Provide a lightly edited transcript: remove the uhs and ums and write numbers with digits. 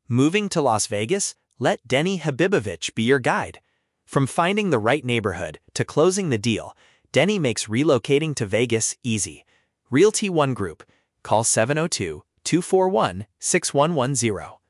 Moving to Las Vegas? Let Denny Habibovich be your guide. From finding the right neighborhood to closing the deal, Denny makes relocating to Vegas easy. Realty One Group. Call 702-241-6110.